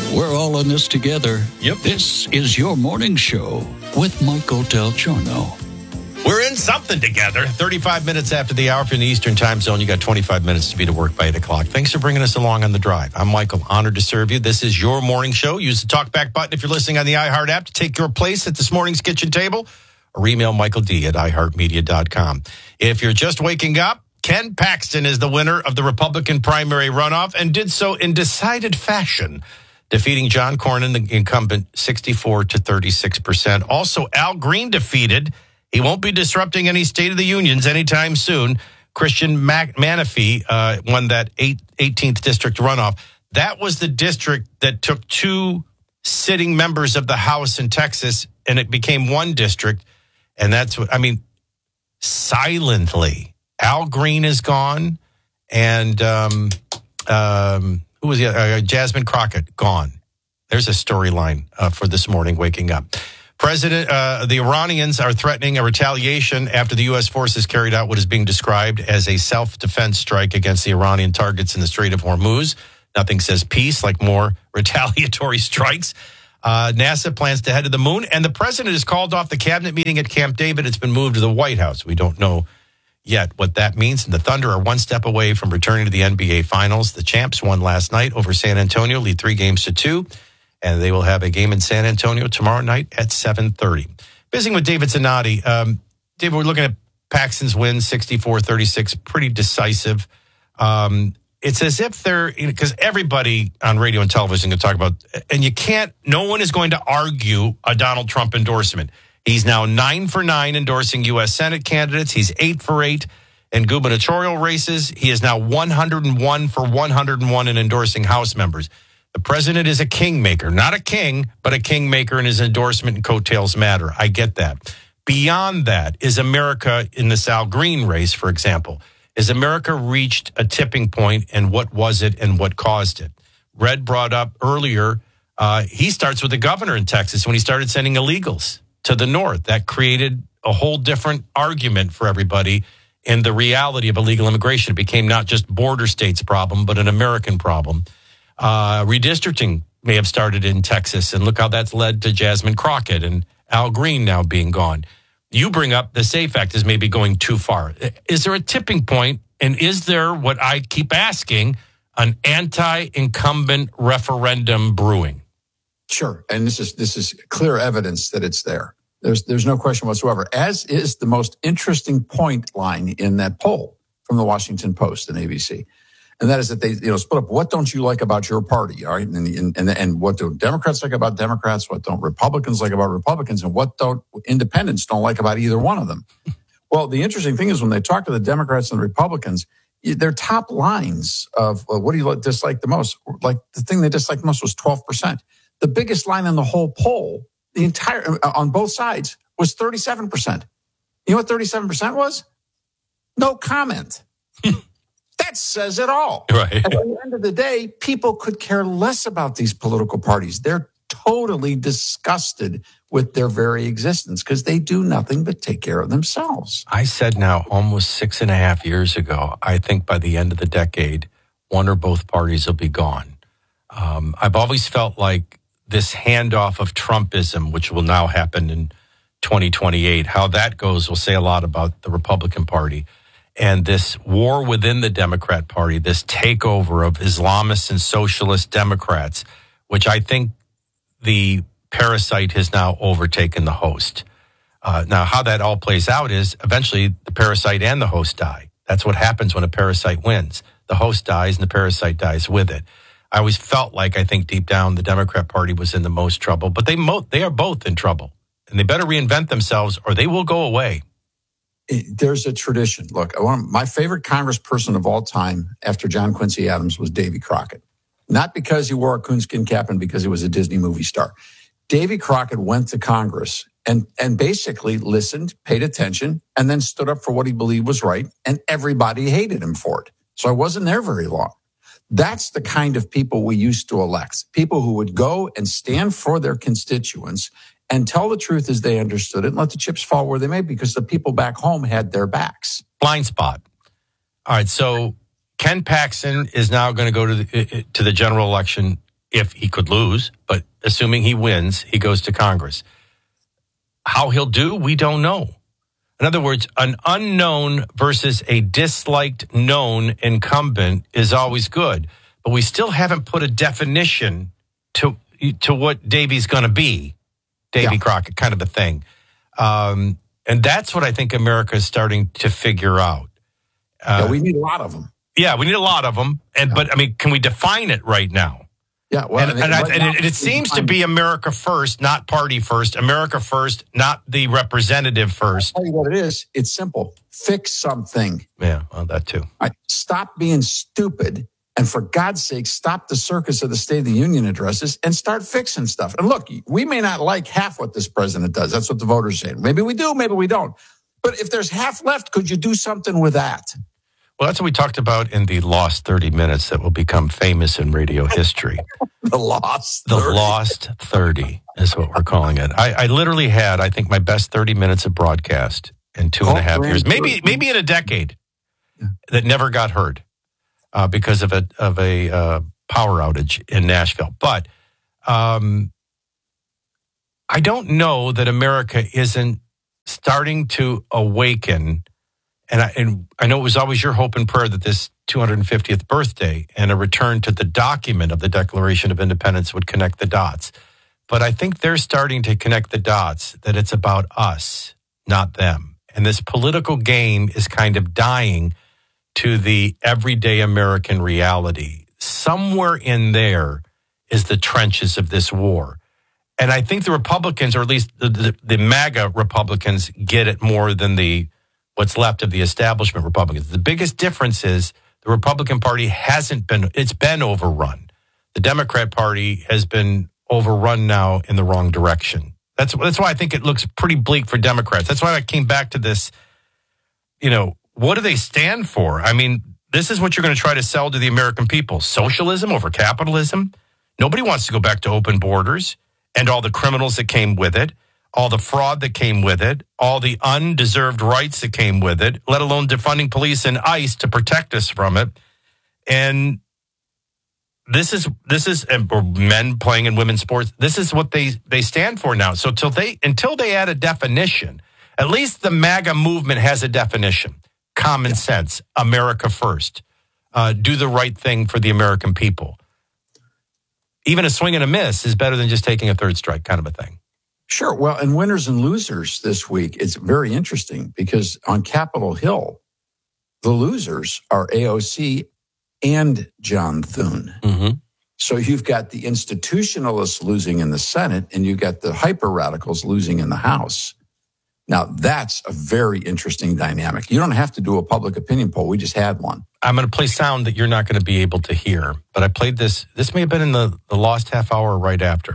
We're all in this together. Yep. This is your morning show with Michael Del Giorno. We're in something together. 35 minutes after the hour. If you're in the Eastern time zone, you got 25 minutes to be to work by 8 o'clock. Thanks for bringing us along on the drive. I'm Michael, honored to serve you. This is your morning show. Use the talkback button if you're listening on the iHeart app to take your place at this morning's kitchen table, or email Michael D at iHeartMedia.com. If you're just waking up, Ken Paxton is the winner of the Republican primary runoff and did so in decided fashion, defeating John Cornyn, the incumbent, 64 to 36%. Also, Al Green defeated. He won't be disrupting any State of the Unions anytime soon. Christian Manafee won that 18th district runoff. That was the district that took two sitting members of the House in Texas, and it became one district. And that's what, I mean, silently, Al Green is gone, and who was the Jasmine Crockett gone. There's a storyline for this morning, waking up. The Iranians are threatening a retaliation after the U.S. forces carried out what is being described as a self-defense strike against the Iranian targets in the Strait of Hormuz. Nothing says peace like more retaliatory strikes. NASA plans to head to the moon, and the president has called off the cabinet meeting at Camp David. It's been moved to the White House. We don't know yet what that means. And the Thunder are one step away from returning to the NBA Finals. The champs won last night over San Antonio, lead 3-2, and they will have a game in San Antonio tomorrow night at 7:30. Visiting with David Zanotti. David, we're looking at Paxton's win, 64-36, pretty decisive. It's as if they're, because everybody on radio and television can talk about, and no one is going to argue a Donald Trump endorsement. He's now 9 for 9 endorsing U.S. Senate candidates. He's 8 for 8 in gubernatorial races. He is now 101 for 101 in endorsing House members. The president is a kingmaker, not a king, but a kingmaker, and his endorsement and coattails matter. I get that. Beyond that, is America in the Al Green race, for example? Has America reached a tipping point, and what was it and what caused it? Red brought up earlier, he starts with the governor in Texas when he started sending illegals to the north. That created a whole different argument for everybody in the reality of illegal immigration. It became not just border states' problem, but an American problem. Redistricting may have started in Texas, and look how that's led to Jasmine Crockett and Al Green now being gone. You bring up the SAFE Act is maybe going too far. Is there a tipping point, and is there, what I keep asking, an anti-incumbent referendum brewing? Sure, and this is clear evidence that it's there. There's no question whatsoever, as is the most interesting point line in that poll from the Washington Post and ABC. And that is that they, split up. What don't you like about your party? All right. And what do Democrats like about Democrats? What don't Republicans like about Republicans? And what don't independents don't like about either one of them? Well, the interesting thing is when they talk to the Democrats and the Republicans, their top lines of what do you dislike the most? Like the thing they disliked the most was 12%. The biggest line in the whole poll, the entire, on both sides, was 37%. You know what 37% was? No comment. That says it all. Right. At the end of the day, people could care less about these political parties. They're totally disgusted with their very existence because they do nothing but take care of themselves. I said now almost 6.5 years ago, I think by the end of the decade, one or both parties will be gone. I've always felt like this handoff of Trumpism, which will now happen in 2028, how that goes will say a lot about the Republican Party. And this war within the Democrat Party, this takeover of Islamists and socialist Democrats, which I think the parasite has now overtaken the host. Now, how that all plays out is eventually the parasite and the host die. That's what happens when a parasite wins. The host dies and the parasite dies with it. I always felt like, I think deep down, the Democrat Party was in the most trouble, but they are both in trouble. And they better reinvent themselves or they will go away. There's a tradition. Look, my favorite congressperson of all time after John Quincy Adams was Davy Crockett. Not because he wore a coonskin cap and because he was a Disney movie star. Davy Crockett went to Congress and basically listened, paid attention, and then stood up for what he believed was right, and everybody hated him for it. So I wasn't there very long. That's the kind of people we used to elect. People who would go and stand for their constituents and tell the truth as they understood it and let the chips fall where they may because the people back home had their backs. Blind spot. All right, so Ken Paxton is now going to go to the general election if he could lose, but assuming he wins, he goes to Congress. How he'll do, we don't know. In other words, an unknown versus a disliked known incumbent is always good, but we still haven't put a definition to what Davy's going to be. Davy Crockett, kind of a thing. And that's what I think America is starting to figure out. We need a lot of them. Yeah, we need a lot of them. But, I mean, can we define it right now? Yeah, well, it seems to be America first, not party first. America first, not the representative first. I'll tell you what it is. It's simple. Fix something. Yeah, well, that too. Stop being stupid. And for God's sake, stop the circus of the State of the Union addresses and start fixing stuff. And look, we may not like half what this president does. That's what the voters say. Maybe we do, maybe we don't. But if there's half left, could you do something with that? Well, that's what we talked about in the Lost 30 Minutes that will become famous in radio history. The Lost 30. The Lost 30 is what we're calling it. I literally had, I think, my best 30 minutes of broadcast in 2.5 years, maybe in a decade, that never got heard because of a power outage in Nashville. But I don't know that America isn't starting to awaken. And I know it was always your hope and prayer that this 250th birthday and a return to the document of the Declaration of Independence would connect the dots. But I think they're starting to connect the dots, that it's about us, not them. And this political game is kind of dying to the everyday American reality. Somewhere in there is the trenches of this war. And I think the Republicans, or at least the MAGA Republicans, get it more than what's left of the establishment Republicans. The biggest difference is the Republican Party it's been overrun. The Democrat Party has been overrun now in the wrong direction. That's why I think it looks pretty bleak for Democrats. That's why I came back to this, what do they stand for? I mean, this is what you're going to try to sell to the American people. Socialism over capitalism. Nobody wants to go back to open borders and all the criminals that came with it, all the fraud that came with it, all the undeserved rights that came with it, let alone defunding police and ICE to protect us from it. And this is or men playing in women's sports. This is what they stand for now. So until they add a definition, at least the MAGA movement has a definition. Common sense, America first. Do the right thing for the American people. Even a swing and a miss is better than just taking a third strike, kind of a thing. Sure. Well, and winners and losers this week, it's very interesting because on Capitol Hill, the losers are AOC and John Thune. Mm-hmm. So you've got the institutionalists losing in the Senate and you've got the hyper radicals losing in the House. Now, that's a very interesting dynamic. You don't have to do a public opinion poll. We just had one. I'm going to play sound that you're not going to be able to hear, but I played this. This may have been in the lost half hour right after.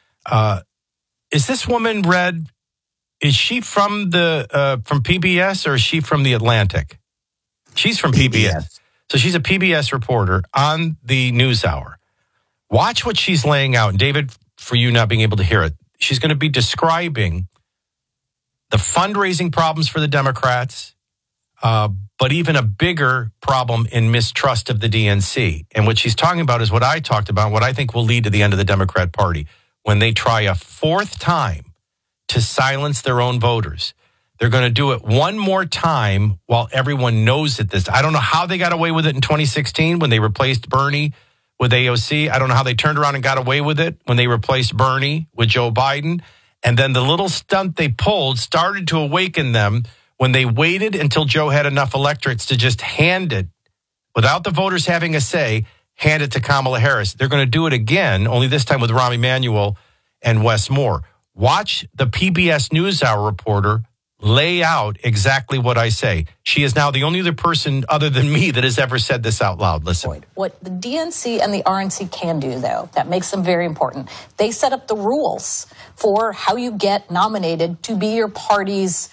Is this woman, Red, is she from from PBS or is she from the Atlantic? She's from PBS. So she's a PBS reporter on the NewsHour. Watch what she's laying out. And David, for you not being able to hear it, she's going to be describing the fundraising problems for the Democrats, but even a bigger problem in mistrust of the DNC. And what she's talking about is what I talked about, what I think will lead to the end of the Democrat Party. When they try a fourth time to silence their own voters, they're going to do it one more time while everyone knows that I don't know how they got away with it in 2016 when they replaced Bernie with AOC. I don't know how they turned around and got away with it when they replaced Bernie with Joe Biden. And then the little stunt they pulled started to awaken them when they waited until Joe had enough electorates to just hand it, without the voters having a say, hand it to Kamala Harris. They're going to do it again, only this time with Rahm Emanuel and Wes Moore. Watch the PBS NewsHour reporter lay out exactly what I say. She is now the only other person other than me that has ever said this out loud. Listen. What the DNC and the RNC can do, though, that makes them very important. They set up the rules for how you get nominated to be your party's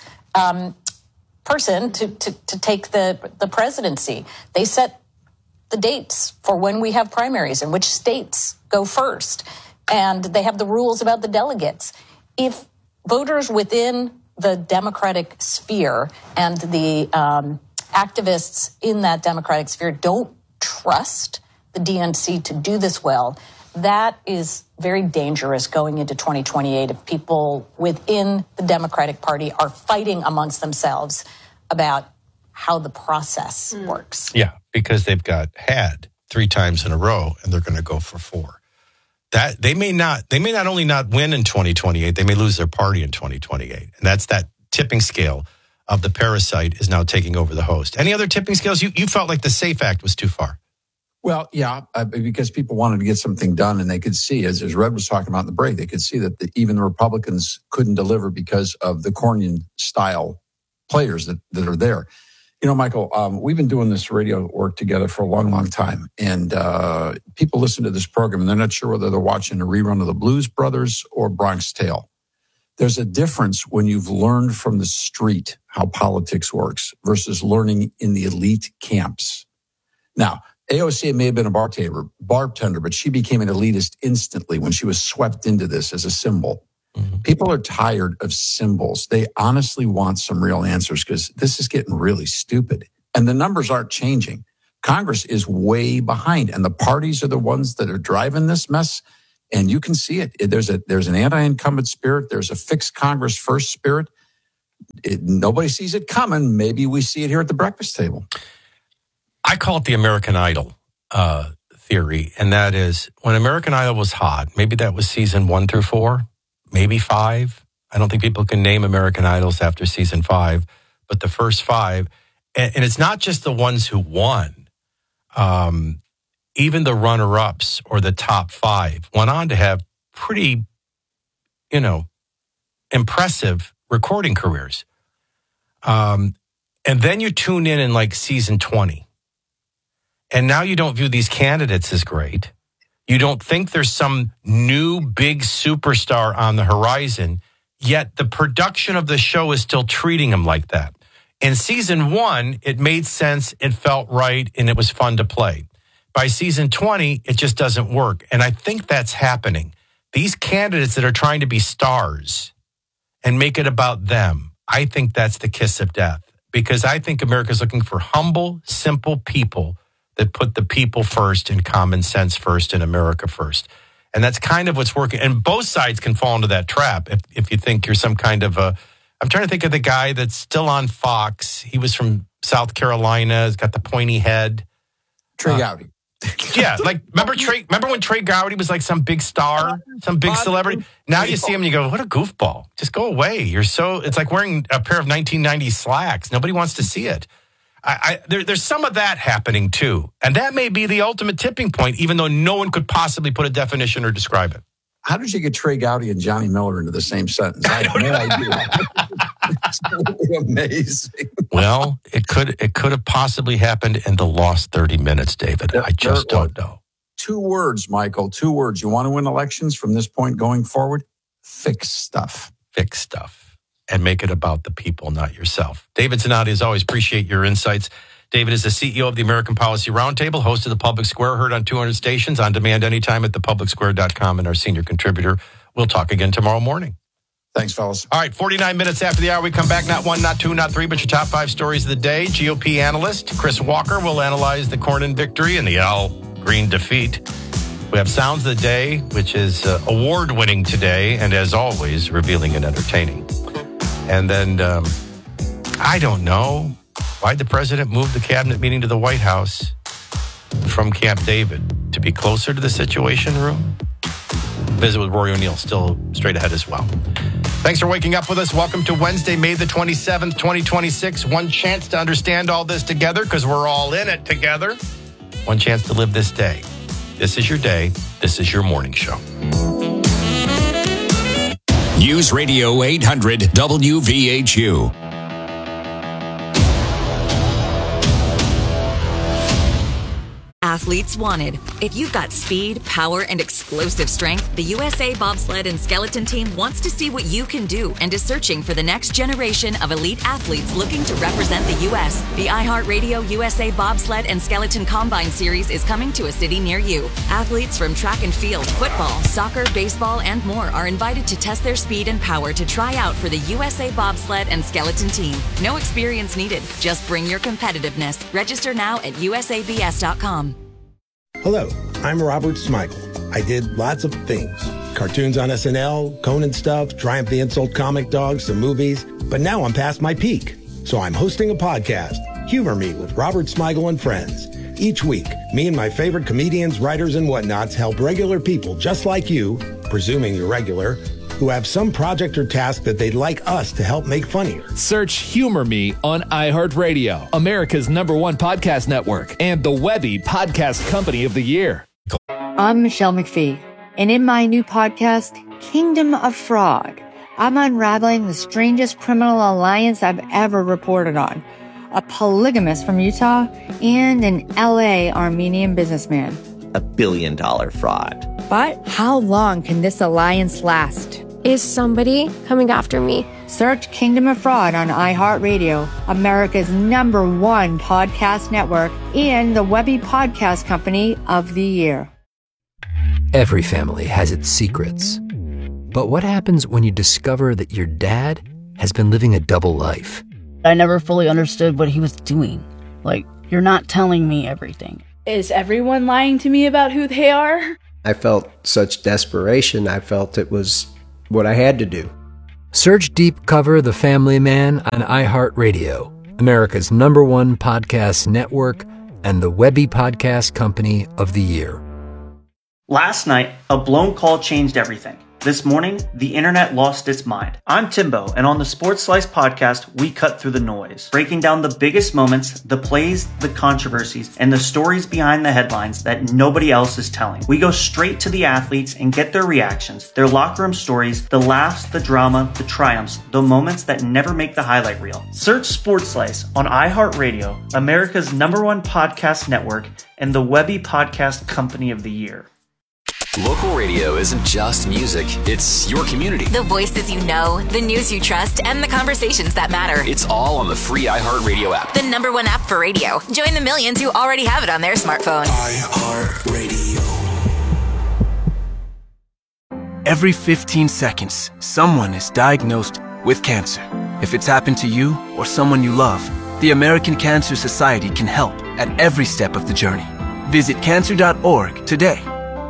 person to take the presidency. They set the dates for when we have primaries and which states go first. And they have the rules about the delegates. If voters within the Democratic sphere and the activists in that Democratic sphere don't trust the DNC to do this well, That is very dangerous going into 2028 if people within the Democratic Party are fighting amongst themselves about how the process works. Yeah, because they've got had 3 times in a row, and they're going to go for 4. That they may not only not win in 2028, they may lose their party in 2028. And that's that tipping scale of the parasite is now taking over the host. Any other tipping scales? You felt like the SAFE Act was too far. Well, yeah, because people wanted to get something done, and they could see, as Red was talking about in the break, they could see that even the Republicans couldn't deliver because of the Cornyn-style players that are there. You know, Michael, we've been doing this radio work together for a long, long time. And people listen to this program and they're not sure whether they're watching a rerun of the Blues Brothers or Bronx Tale. There's a difference when you've learned from the street how politics works versus learning in the elite camps. Now, AOC may have been a bartender, but she became an elitist instantly when she was swept into this as a symbol. People are tired of symbols. They honestly want some real answers because this is getting really stupid. And the numbers aren't changing. Congress is way behind, and the parties are the ones that are driving this mess. And you can see it. There's an anti-incumbent spirit. There's a fixed Congress first spirit. Nobody sees it coming. Maybe we see it here at the breakfast table. I call it the American Idol theory, and that is when American Idol was hot, maybe that was season 1 through 4. Maybe 5. I don't think people can name American Idols after season 5, but the first 5. And it's not just the ones who won. Even the runner-ups or the top 5 went on to have pretty, impressive recording careers. And then you tune in like season 20. And now you don't view these candidates as great. You don't think there's some new big superstar on the horizon, yet the production of the show is still treating them like that. In season 1, it made sense, it felt right, and it was fun to play. By season 20, it just doesn't work. And I think that's happening. These candidates that are trying to be stars and make it about them, I think that's the kiss of death. Because I think America's looking for humble, simple people that put the people first and common sense first and America first. And that's kind of what's working. And both sides can fall into that trap if you think you're some kind of a... I'm trying to think of the guy that's still on Fox. He was from South Carolina. He's got the pointy head. Trey Gowdy. Yeah, like remember when Trey Gowdy was like some big star, some big celebrity? Now you see him and you go, what a goofball. Just go away. It's like wearing a pair of 1990s slacks. Nobody wants to see it. There's some of that happening too. And that may be the ultimate tipping point, even though no one could possibly put a definition or describe it. How did you get Trey Gowdy and Johnny Miller into the same sentence? I have no idea. It's really amazing. Well, it could have possibly happened in the lost 30 minutes, David. I just don't know. 2 words, Michael. 2 words. You want to win elections from this point going forward? Fix stuff. Fix stuff. And make it about the people, not yourself. David Zanotti, as always, appreciate your insights. David is the CEO of the American Policy Roundtable, host of The Public Square, heard on 200 stations, on demand anytime at thepublicsquare.com, and our senior contributor. We'll talk again tomorrow morning. Thanks, fellas. All right, 49 minutes after the hour, we come back. Not 1, not 2, not 3, but your top 5 stories of the day. GOP analyst Chris Walker will analyze the Cornyn victory and the Al Green defeat. We have Sounds of the Day, which is award-winning today, and as always, revealing and entertaining. And then, I don't know, why'd the president move the cabinet meeting to the White House from Camp David? To be closer to the Situation Room? Visit with Rory O'Neill, still straight ahead as well. Thanks for waking up with us. Welcome to Wednesday, May the 27th, 2026. One chance to understand all this together because we're all in it together. One chance to live this day. This is your day. This is your morning show. News Radio 800 WVHU. Athletes wanted. If you've got speed, power, and explosive strength, the USA Bobsled and Skeleton Team wants to see what you can do and is searching for the next generation of elite athletes looking to represent the U.S. The iHeartRadio USA Bobsled and Skeleton Combine Series is coming to a city near you. Athletes from track and field, football, soccer, baseball, and more are invited to test their speed and power to try out for the USA Bobsled and Skeleton Team. No experience needed. Just bring your competitiveness. Register now at usabs.com. Hello, I'm Robert Smigel. I did lots of things. Cartoons on SNL, Conan stuff, Triumph the Insult comic dogs, some movies. But now I'm past my peak. So I'm hosting a podcast, Humor Me with Robert Smigel and Friends. Each week, me and my favorite comedians, writers, and whatnots help regular people just like you, presuming you're regular, who have some project or task that they'd like us to help make funnier. Search Humor Me on iHeartRadio, America's #1 podcast network, and the Webby Podcast Company of the Year. I'm Michelle McPhee, and in my new podcast, Kingdom of Fraud, I'm unraveling the strangest criminal alliance I've ever reported on. A polygamist from Utah and an LA Armenian businessman. $1 billion fraud. But how long can this alliance last? Is somebody coming after me? Search Kingdom of Fraud on iHeartRadio, America's #1 podcast network, and the Webby Podcast Company of the Year. Every family has its secrets. But what happens when you discover that your dad has been living a double life? I never fully understood what he was doing. Like, you're not telling me everything. Is everyone lying to me about who they are? I felt such desperation. I felt it was what I had to do. Search Deep Cover The Family Man on iHeartRadio, America's #1 podcast network, and the Webby Podcast Company of the Year. Last night, a blown call changed everything. This morning, the internet lost its mind. I'm Timbo, and on the Sports Slice podcast, we cut through the noise, breaking down the biggest moments, the plays, the controversies, and the stories behind the headlines that nobody else is telling. We go straight to the athletes and get their reactions, their locker room stories, the laughs, the drama, the triumphs, the moments that never make the highlight reel. Search Sports Slice on iHeartRadio, America's #1 podcast network, and the Webby Podcast Company of the Year. Local radio isn't just music, it's your community. The voices you know, the news you trust, and the conversations that matter. It's all on the free iHeartRadio app. The #1 app for radio. Join the millions who already have it on their smartphone. iHeartRadio. Every 15 seconds, someone is diagnosed with cancer. If it's happened to you or someone you love, the American Cancer Society can help at every step of the journey. Visit cancer.org today.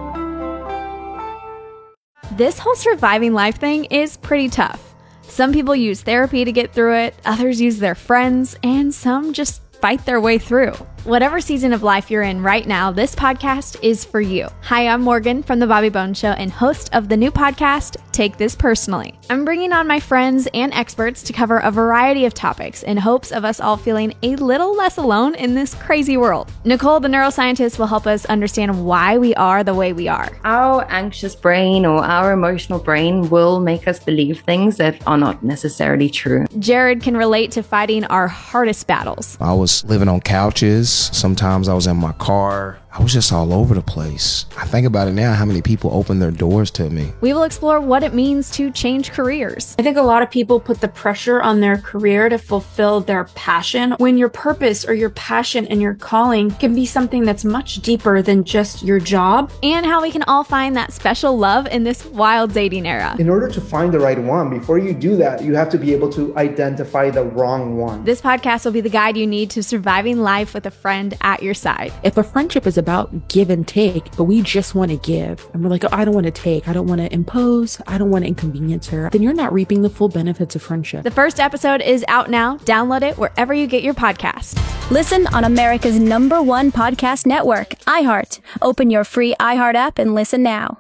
This whole surviving life thing is pretty tough. Some people use therapy to get through it, others use their friends, and some just fight their way through. Whatever season of life you're in right now, this podcast is for you. Hi, I'm Morgan from The Bobby Bones Show and host of the new podcast, Take This Personally. I'm bringing on my friends and experts to cover a variety of topics in hopes of us all feeling a little less alone in this crazy world. Nicole, the neuroscientist, will help us understand why we are the way we are. Our anxious brain or our emotional brain will make us believe things that are not necessarily true. Jared can relate to fighting our hardest battles. I was living on couches. Sometimes I was in my car. I was just all over the place. I think about it now, how many people opened their doors to me. We will explore what it means to change careers. I think a lot of people put the pressure on their career to fulfill their passion, when your purpose or your passion and your calling can be something that's much deeper than just your job. And how we can all find that special love in this wild dating era. In order to find the right one, before you do that, you have to be able to identify the wrong one. This podcast will be the guide you need to surviving life with a friend at your side. If a friendship is about give and take, but we just want to give, and we're like, oh, I don't want to take, I don't want to impose, I don't want to inconvenience her, then you're not reaping the full benefits of friendship. The first episode is out now. Download it wherever you get your podcast. Listen on America's #1 podcast network, iHeart. Open your free iHeart app and listen now.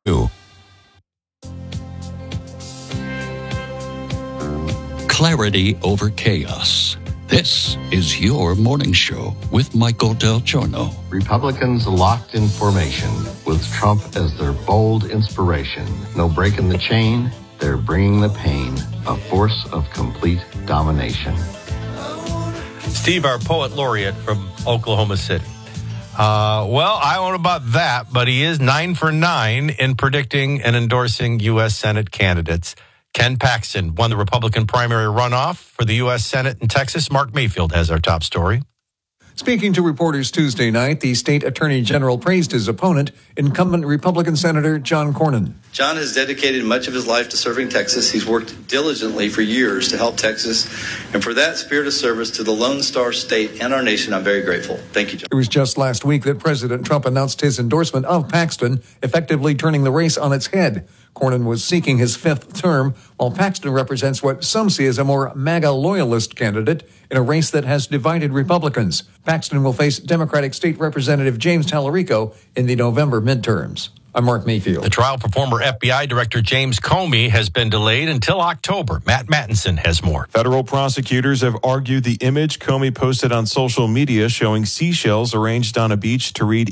Clarity over chaos. This is your morning show with Michael Del Giorno. Republicans locked in formation with Trump as their bold inspiration. No break in the chain, they're bringing the pain, a force of complete domination. Steve, our poet laureate from Oklahoma City. Well, I don't know about that, but he is 9 for 9 in predicting and endorsing U.S. Senate candidates. Ken Paxton won the Republican primary runoff for the U.S. Senate in Texas. Mark Mayfield has our top story. Speaking to reporters Tuesday night, the state attorney general praised his opponent, incumbent Republican Senator John Cornyn. John has dedicated much of his life to serving Texas. He's worked diligently for years to help Texas. And for that spirit of service to the Lone Star State and our nation, I'm very grateful. Thank you, John. It was just last week that President Trump announced his endorsement of Paxton, effectively turning the race on its head. Cornyn was seeking his fifth term, while Paxton represents what some see as a more MAGA loyalist candidate in a race that has divided Republicans. Paxton will face Democratic State Representative James Tallarico in the November midterms. I'm Mark Mayfield. The trial for former FBI Director James Comey has been delayed until October. Matt Mattinson has more. Federal prosecutors have argued the image Comey posted on social media showing seashells arranged on a beach to read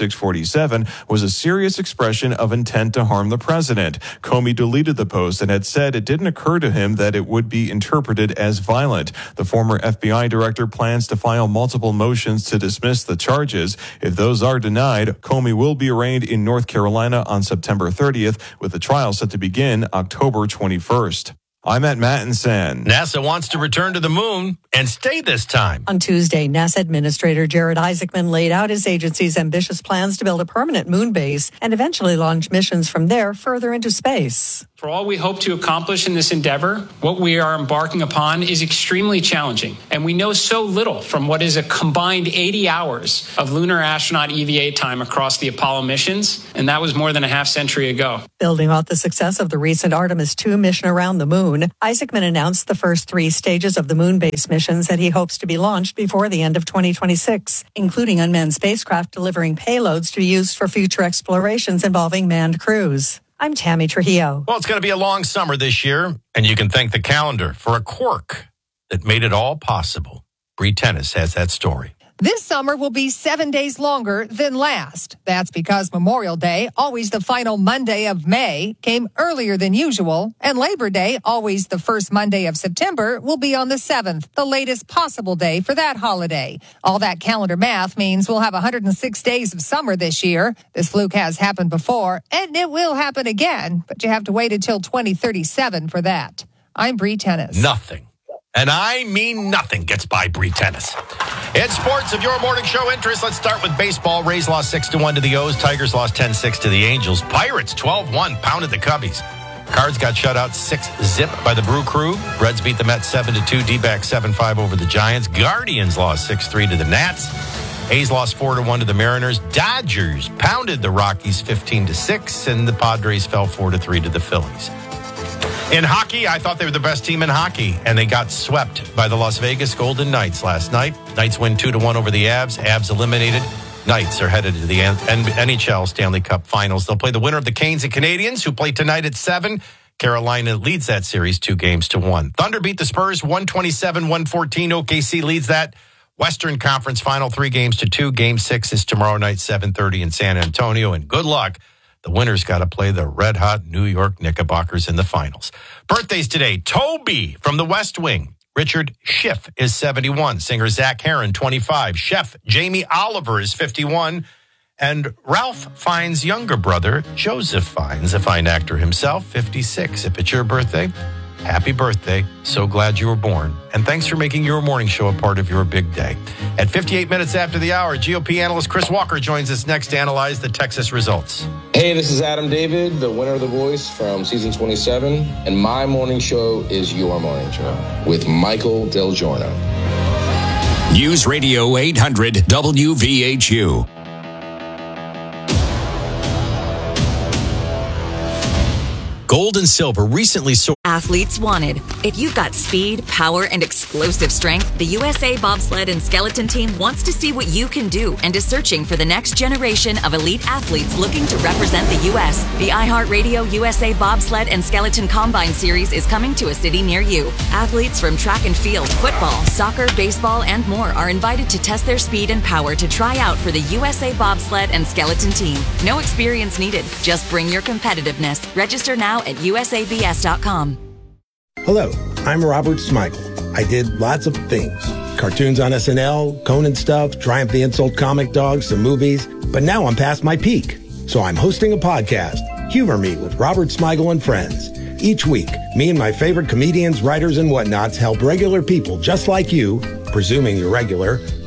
8647 was a serious expression of intent to harm the president. Comey deleted the post and had said it didn't occur to him that it would be interpreted as violent. The former FBI director plans to file multiple motions to dismiss the charges. If those are denied, Comey will be arraigned in North Carolina on September 30th, with the trial set to begin October 21st. I'm at Mattinson. NASA wants to return to the moon and stay this time. On Tuesday, NASA Administrator Jared Isaacman laid out his agency's ambitious plans to build a permanent moon base and eventually launch missions from there further into space. For all we hope to accomplish in this endeavor, what we are embarking upon is extremely challenging, and we know so little from what is a combined 80 hours of lunar astronaut EVA time across the Apollo missions, and that was more than a half century ago. Building off the success of the recent Artemis 2 mission around the moon, Isaacman announced the first 3 stages of the moon base missions that he hopes to be launched before the end of 2026, including unmanned spacecraft delivering payloads to be used for future explorations involving manned crews. I'm Tammy Trujillo. Well, it's going to be a long summer this year, and you can thank the calendar for a quirk that made it all possible. Bree Tennis has that story. This summer will be 7 days longer than last. That's because Memorial Day, always the final Monday of May, came earlier than usual, and Labor Day, always the first Monday of September, will be on the 7th, the latest possible day for that holiday. All that calendar math means we'll have 106 days of summer this year. This fluke has happened before, and it will happen again, but you have to wait until 2037 for that. I'm Bree Tennis. Nothing. And I mean nothing gets by Bree Tennis. In sports of your morning show interest, let's start with baseball. Rays lost 6-1 to the O's. Tigers lost 10-6 to the Angels. Pirates 12-1 pounded the Cubbies. Cards got shut out 6-0 by the Brew Crew. Reds beat the Mets 7-2. D-backs 7-5 over the Giants. Guardians lost 6-3 to the Nats. A's lost 4-1 to the Mariners. Dodgers pounded the Rockies 15-6, and the Padres fell 4-3 to the Phillies. In hockey, I thought they were the best team in hockey, and they got swept by the Las Vegas Golden Knights last night. Knights win 2-1 over the Avs. Avs eliminated. Knights are headed to the NHL Stanley Cup Finals. They'll play the winner of the Canes and Canadiens, who play tonight at 7. Carolina leads that series 2-1. Thunder beat the Spurs 127-114. OKC leads that Western Conference Final 3-2. Game 6 is tomorrow night, 7:30 in San Antonio. And good luck. The winner's got to play the red-hot New York Knickerbockers in the finals. Birthdays today. Toby from the West Wing. Richard Schiff is 71. Singer Zach Heron, 25. Chef Jamie Oliver is 51. And Ralph Fiennes' younger brother, Joseph Fiennes, a fine actor himself, 56. If it's your birthday, happy birthday. So glad you were born. And thanks for making your morning show a part of your big day. At 58 minutes after the hour, GOP analyst Chris Walker joins us next to analyze the Texas results. Hey, this is Adam David, the winner of The Voice from season 27. And my morning show is your morning show with Michael Del Giorno. News Radio 800 WVHU. Gold and silver recently soared. Athletes wanted. If you've got speed, power, and explosive strength, the USA Bobsled and Skeleton Team wants to see what you can do and is searching for the next generation of elite athletes looking to represent the U.S. The iHeartRadio USA Bobsled and Skeleton Combine Series is coming to a city near you. Athletes from track and field, football, soccer, baseball, and more are invited to test their speed and power to try out for the USA Bobsled and Skeleton Team. No experience needed. Just bring your competitiveness. Register now at usabs.com. Hello, I'm Robert Smigel. I did lots of things. Cartoons on SNL, Conan stuff, Triumph the Insult comic dogs, some movies. But now I'm past my peak. So I'm hosting a podcast, Humor Me with Robert Smigel and Friends. Each week, me and my favorite comedians, writers, and whatnots help regular people just like you, presuming you're regular,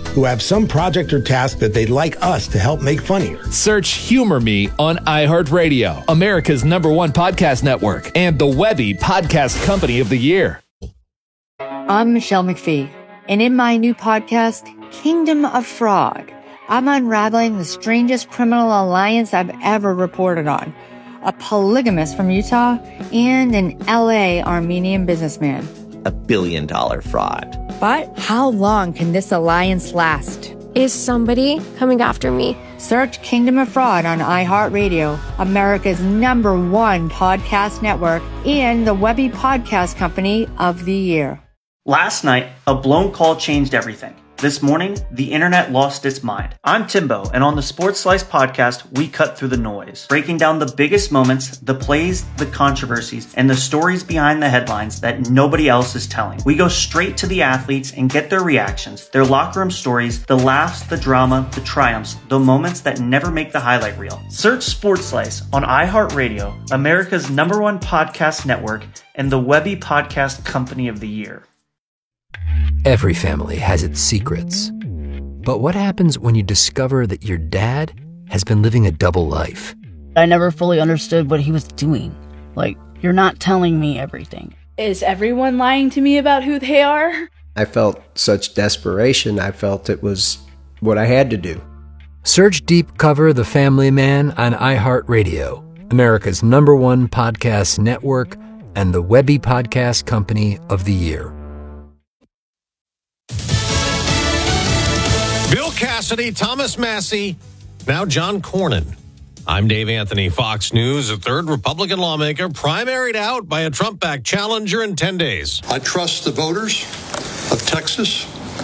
who have some project or task that they'd like us to help make funnier. Search Humor Me on iHeartRadio, America's #1 podcast network, and the Webby Podcast Company of the Year. I'm Michelle McPhee, and in my new podcast, Kingdom of Fraud, I'm unraveling the strangest criminal alliance I've ever reported on. A polygamist from Utah and an LA Armenian businessman. $1 billion fraud. But how long can this alliance last? Is somebody coming after me? Search Kingdom of Fraud on iHeartRadio, America's #1 podcast network, and the Webby Podcast Company of the Year. Last night, a blown call changed everything. This morning, the internet lost its mind. I'm Timbo, and on the Sports Slice podcast, we cut through the noise, breaking down the biggest moments, the plays, the controversies, and the stories behind the headlines that nobody else is telling. We go straight to the athletes and get their reactions, their locker room stories, the laughs, the drama, the triumphs, the moments that never make the highlight reel. Search Sports Slice on iHeartRadio, America's #1 podcast network, and the Webby Podcast Company of the Year. Every family has its secrets. But what happens when you discover that your dad has been living a double life? I never fully understood what he was doing. Like, you're not telling me everything. Is everyone lying to me about who they are? I felt such desperation. I felt it was what I had to do. Search Deep Cover The Family Man on iHeartRadio, America's #1 podcast network, and the Webby Podcast Company of the Year. Bill Cassidy, Thomas Massie, now John Cornyn. I'm Dave Anthony, Fox News. A third Republican lawmaker primaried out by a Trump-backed challenger in 10 days. I trust the voters of Texas,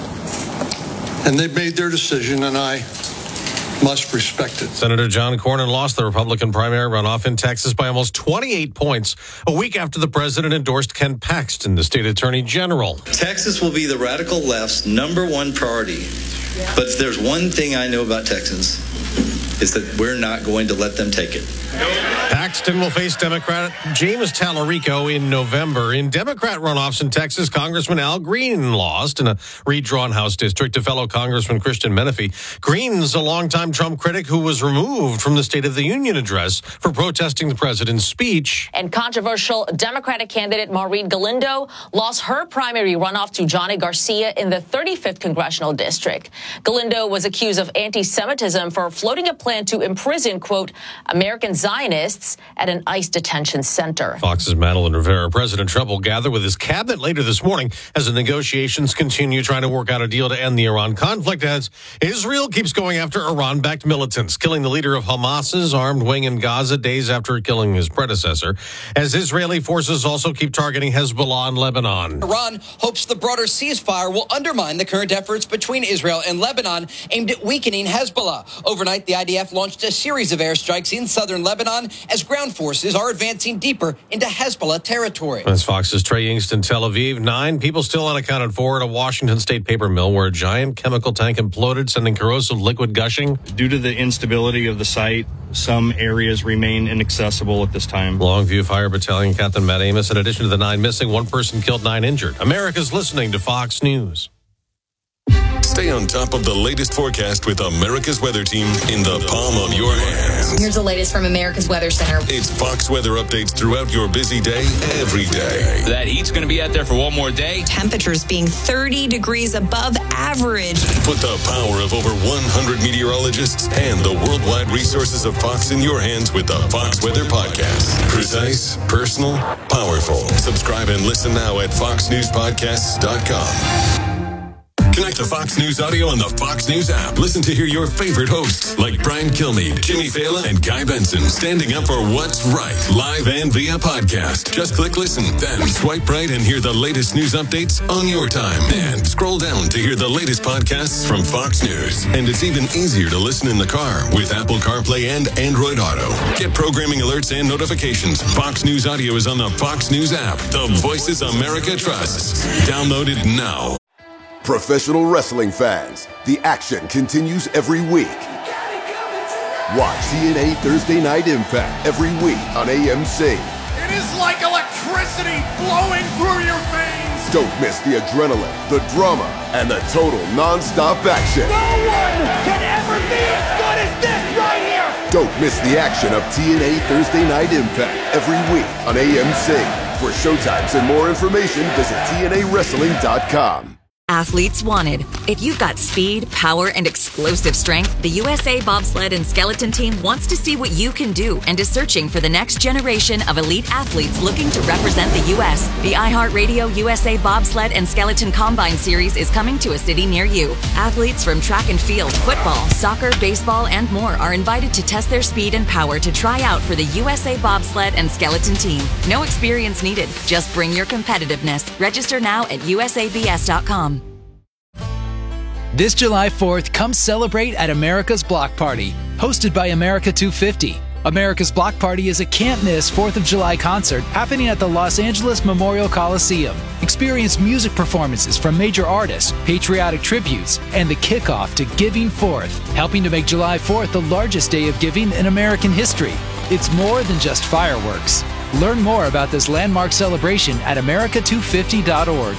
and they've made their decision, and I must respect it. Senator John Cornyn lost the Republican primary runoff in Texas by almost 28 points, a week after the president endorsed Ken Paxton, the state attorney general. Texas will be the radical left's #1 priority. But if there's one thing I know about Texans, it's that we're not going to let them take it. Paxton will face Democrat James Tallarico in November. In Democrat runoffs in Texas, Congressman Al Green lost in a redrawn House district to fellow Congressman Christian Menefee. Green's a longtime Trump critic who was removed from the State of the Union address for protesting the president's speech. And controversial Democratic candidate Maureen Galindo lost her primary runoff to Johnny Garcia in the 35th Congressional District. Galindo was accused of anti-Semitism for floating a plan to imprison, quote, American Zionists at an ICE detention center. Fox's Madeline Rivera. President Trump will gather with his cabinet later this morning as the negotiations continue trying to work out a deal to end the Iran conflict as Israel keeps going after Iran-backed militants, killing the leader of Hamas's armed wing in Gaza days after killing his predecessor, as Israeli forces also keep targeting Hezbollah in Lebanon. Iran hopes the broader ceasefire will undermine the current efforts between Israel and Lebanon aimed at weakening Hezbollah. Overnight, the IDF launched a series of airstrikes in southern Lebanon as ground forces are advancing deeper into Hezbollah territory. That's Fox's Trey Yingst in Tel Aviv. 9 people still unaccounted for at a Washington State paper mill where a giant chemical tank imploded, sending corrosive liquid gushing. Due to the instability of the site, some areas remain inaccessible at this time. Longview Fire Battalion Captain Matt Amos. In addition to the 9 missing, 1 person killed, 9 injured. America's listening to Fox News. Stay on top of the latest forecast with America's Weather Team in the palm of your hands. Here's the latest from America's Weather Center. It's Fox weather updates throughout your busy day, every day. That heat's going to be out there for one more day. Temperatures being 30 degrees above average. Put the power of over 100 meteorologists and the worldwide resources of Fox in your hands with the Fox Weather Podcast. Precise, personal, powerful. Subscribe and listen now at foxnewspodcasts.com. Connect to Fox News Audio on the Fox News app. Listen to hear your favorite hosts like Brian Kilmeade, Jimmy Fallon, and Guy Benson standing up for what's right, live and via podcast. Just click listen, then swipe right and hear the latest news updates on your time. And scroll down to hear the latest podcasts from Fox News. And it's even easier to listen in the car with Apple CarPlay and Android Auto. Get programming alerts and notifications. Fox News Audio is on the Fox News app. The voices America trusts. Download it now. Professional wrestling fans, the action continues every week. Watch TNA Thursday Night Impact every week on AMC. It is like electricity flowing through your veins. Don't miss the adrenaline, the drama, and the total non-stop action. No one can ever be as good as this right here! Don't miss the action of TNA Thursday Night Impact every week on AMC. For showtimes and more information, visit TNAWrestling.com. Athletes wanted. If you've got speed, power, and explosive strength, the USA Bobsled and Skeleton Team wants to see what you can do and is searching for the next generation of elite athletes looking to represent the U.S. The iHeartRadio USA Bobsled and Skeleton Combine Series is coming to a city near you. Athletes from track and field, football, soccer, baseball, and more are invited to test their speed and power to try out for the USA Bobsled and Skeleton Team. No experience needed. Just bring your competitiveness. Register now at usabs.com. This July 4th, come celebrate at America's Block Party, hosted by America 250. America's Block Party is a can't-miss 4th of July concert happening at the Los Angeles Memorial Coliseum. Experience music performances from major artists, patriotic tributes, and the kickoff to Giving Forth, helping to make July 4th the largest day of giving in American history. It's more than just fireworks. Learn more about this landmark celebration at america250.org.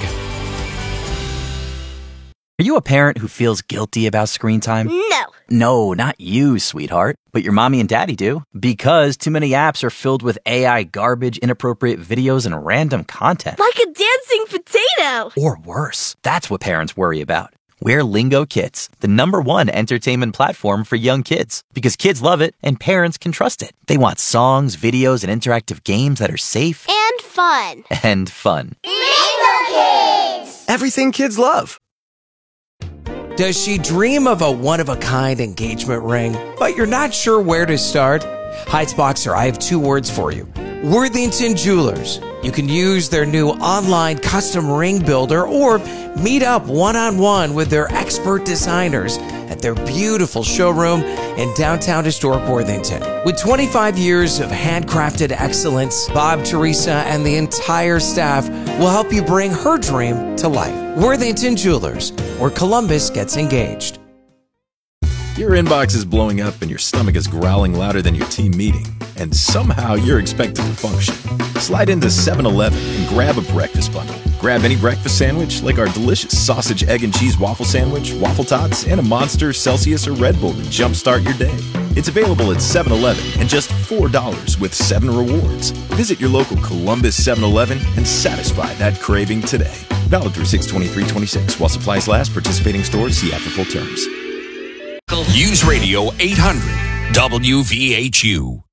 Are you a parent who feels guilty about screen time? No. No, not you, sweetheart. But your mommy and daddy do. Because too many apps are filled with AI garbage, inappropriate videos, and random content. Like a dancing potato. Or worse. That's what parents worry about. We're Lingo Kids, the #1 entertainment platform for young kids. Because kids love it and parents can trust it. They want songs, videos, and interactive games that are safe. And fun. And fun. Lingo Kids! Everything kids love. Does she dream of a one-of-a-kind engagement ring, but you're not sure where to start? Heights Boxer, I have 2 words for you. Worthington Jewelers. You can use their new online custom ring builder or meet up one-on-one with their expert designers at their beautiful showroom in downtown historic Worthington. With 25 years of handcrafted excellence, Bob, Teresa, and the entire staff will help you bring her dream to life. Worthington Jewelers, where Columbus gets engaged. Your inbox is blowing up and your stomach is growling louder than your team meeting, and somehow you're expected to function. Slide into 7-Eleven and grab a breakfast bundle. Grab any breakfast sandwich like our delicious sausage, egg, and cheese waffle sandwich, waffle tots, and a Monster, Celsius, or Red Bull to jumpstart your day. It's available at 7-Eleven and just $4 with 7 rewards. Visit your local Columbus 7-Eleven and satisfy that craving today. Valid through 6/23/26 while supplies last. Participating stores see app for full terms. Use Radio 800 WVHU.